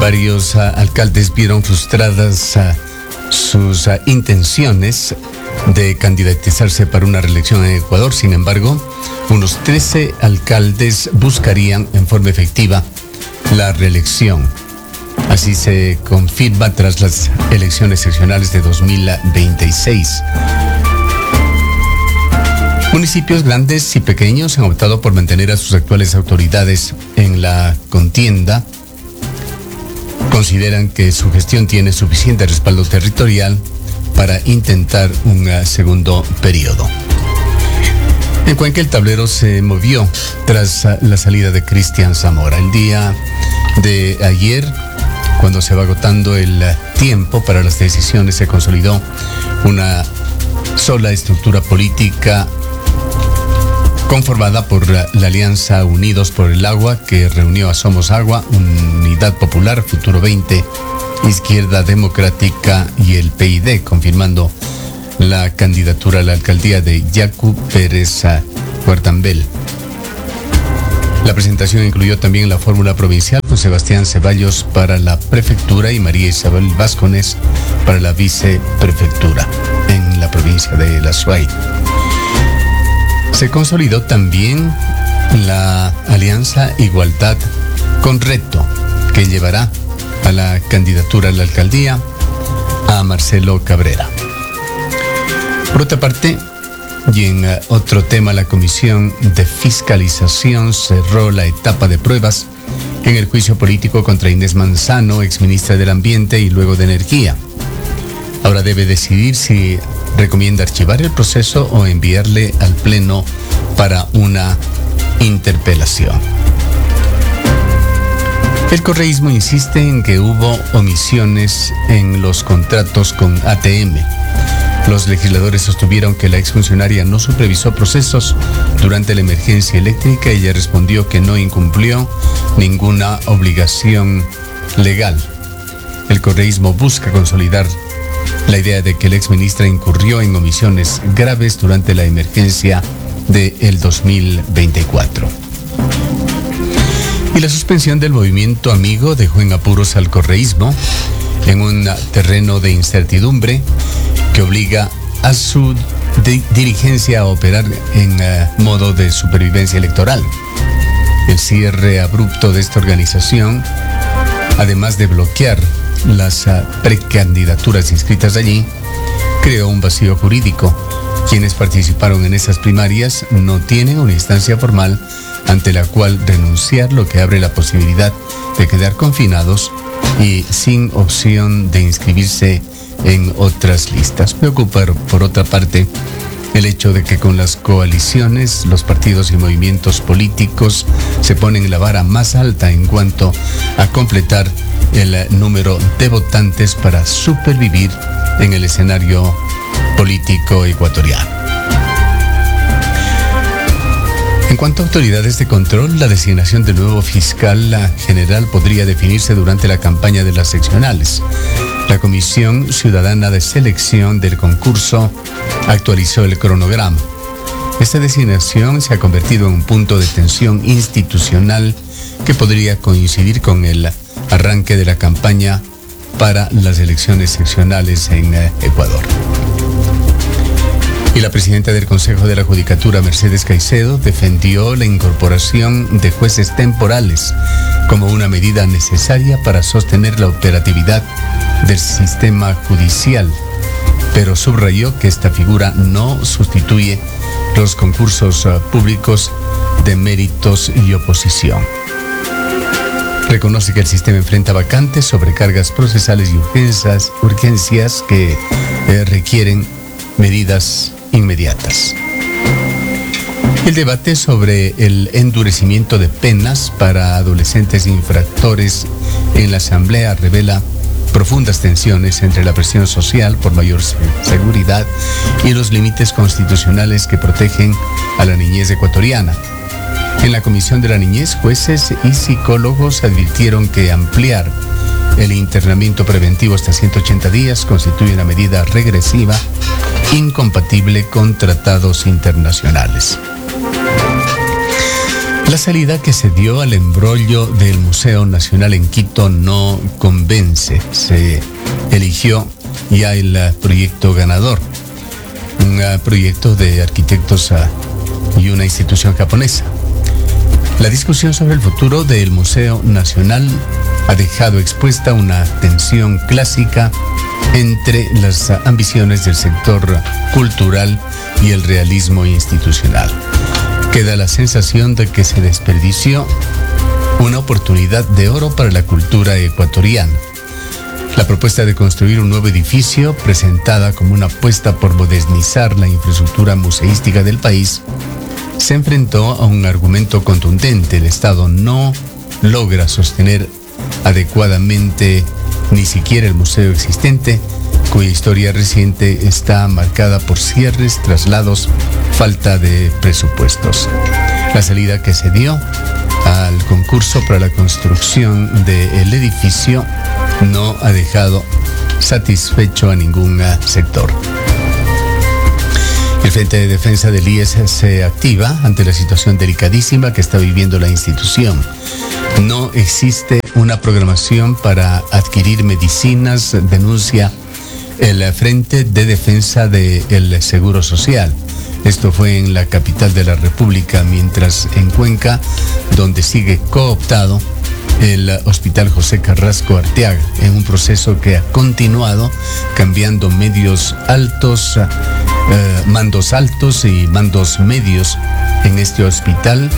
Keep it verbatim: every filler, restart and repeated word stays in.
Varios uh, alcaldes vieron frustradas uh, sus uh, intenciones de candidatizarse para una reelección en Ecuador. Sin embargo, unos trece alcaldes buscarían en forma efectiva la reelección. Así se confirma tras las elecciones seccionales de dos mil veintiséis. Municipios grandes y pequeños han optado por mantener a sus actuales autoridades en la contienda. Consideran que su gestión tiene suficiente respaldo territorial para intentar un uh, segundo periodo. En Cuenca el tablero se movió tras uh, la salida de Cristian Zamora. El día de ayer, cuando se va agotando el uh, tiempo para las decisiones, se consolidó una sola estructura política conformada por uh, la Alianza Unidos por el Agua, que reunió a Somos Agua, Unidad Popular, Futuro veinte, Izquierda Democrática y el P I D, confirmando la candidatura a la alcaldía de Yacu Pérez Huertambel. La presentación incluyó también la fórmula provincial con Sebastián Ceballos para la prefectura y María Isabel Vázquez para la viceprefectura en la provincia de La Suay. Se consolidó también la alianza Igualdad con Reto, que llevará a la candidatura a la alcaldía a Marcelo Cabrera. Por otra parte, y en uh, otro tema, la Comisión de Fiscalización cerró la etapa de pruebas en el juicio político contra Inés Manzano, exministra del Ambiente y luego de Energía. Ahora debe decidir si recomienda archivar el proceso o enviarle al Pleno para una interpelación. El correísmo insiste en que hubo omisiones en los contratos con A T M. Los legisladores sostuvieron que la exfuncionaria no supervisó procesos durante la emergencia eléctrica. Ella respondió que no incumplió ninguna obligación legal. El correísmo busca consolidar la idea de que la exministra incurrió en omisiones graves durante la emergencia del dos mil veinticuatro. Y la suspensión del movimiento Amigo dejó en apuros al correísmo en un terreno de incertidumbre que obliga a su di- dirigencia a operar en uh, modo de supervivencia electoral. El cierre abrupto de esta organización, además de bloquear las uh, precandidaturas inscritas allí, creó un vacío jurídico. Quienes participaron en esas primarias no tienen una instancia formal ante la cual denunciar, lo que abre la posibilidad de quedar confinados y sin opción de inscribirse en otras listas. Preocupa, por otra parte, el hecho de que con las coaliciones, los partidos y movimientos políticos se ponen la vara más alta en cuanto a completar el número de votantes para supervivir en el escenario político ecuatoriano. En cuanto a autoridades de control, la designación del nuevo fiscal general podría definirse durante la campaña de las seccionales. La Comisión Ciudadana de Selección del concurso actualizó el cronograma. Esta designación se ha convertido en un punto de tensión institucional que podría coincidir con el arranque de la campaña para las elecciones seccionales en Ecuador. Y la presidenta del Consejo de la Judicatura, Mercedes Caicedo, defendió la incorporación de jueces temporales como una medida necesaria para sostener la operatividad del sistema judicial, pero subrayó que esta figura no sustituye los concursos uh, públicos de méritos y oposición. Reconoce que el sistema enfrenta vacantes, sobrecargas procesales y urgencias, urgencias que eh, requieren medidas inmediatas. El debate sobre el endurecimiento de penas para adolescentes infractores en la Asamblea revela profundas tensiones entre la presión social por mayor seguridad y los límites constitucionales que protegen a la niñez ecuatoriana. En la Comisión de la Niñez, jueces y psicólogos advirtieron que ampliar el internamiento preventivo hasta ciento ochenta días constituye una medida regresiva incompatible con tratados internacionales. La salida que se dio al embrollo del Museo Nacional en Quito no convence. Se eligió ya el uh, proyecto ganador, un uh, proyecto de arquitectos uh, y una institución japonesa. La discusión sobre el futuro del Museo Nacional ha dejado expuesta una tensión clásica entre las uh, ambiciones del sector cultural y el realismo institucional. Queda la sensación de que se desperdició una oportunidad de oro para la cultura ecuatoriana. La propuesta de construir un nuevo edificio, presentada como una apuesta por modernizar la infraestructura museística del país, se enfrentó a un argumento contundente. El Estado no logra sostener adecuadamente ni siquiera el museo existente, cuya historia reciente está marcada por cierres, traslados, falta de presupuestos. La salida que se dio al concurso para la construcción del edificio no ha dejado satisfecho a ningún sector. El Frente de Defensa del I E S se activa ante la situación delicadísima que está viviendo la institución. No existe una programación para adquirir medicinas, denuncia el Frente de Defensa del Seguro Social. Esto fue en la capital de la República, mientras en Cuenca, donde sigue cooptado el Hospital José Carrasco Arteaga, en un proceso que ha continuado cambiando medios altos, eh, mandos altos y mandos medios en este hospital.